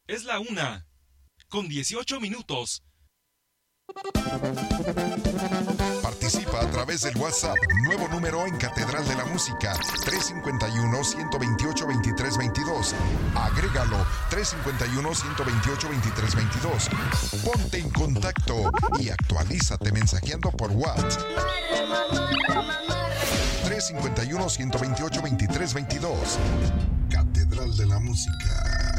Es la 1:18. Participa a través del WhatsApp, nuevo número en Catedral de la Música, 351-128-2322. Agrégalo, 351-128-2322. Ponte en contacto y actualízate mensajeando por WhatsApp. 351-128-2322. Catedral de la Música.